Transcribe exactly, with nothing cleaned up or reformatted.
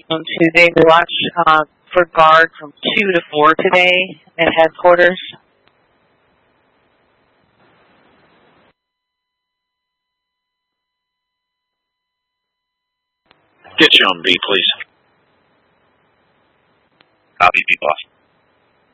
to Navy Watch uh, for guard from two to four today at headquarters. Get you on B, please. Copy, B, boss.